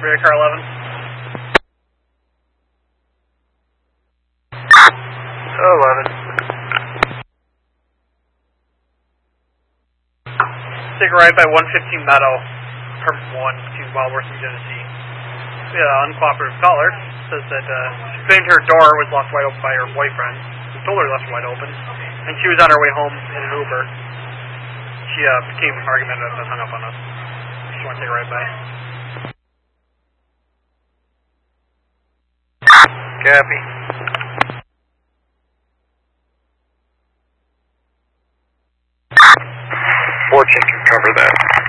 Radar car 11. Take a ride by 115 Meadow, permit 1 to Wildworth, New Genesee. Uncooperative caller says that she claimed her door was left wide open by her boyfriend, who told her left wide open, and she was on her way home in an Uber. She became argumentative and hung up on us. She wanted to take a ride by. Copy. 14 can cover that.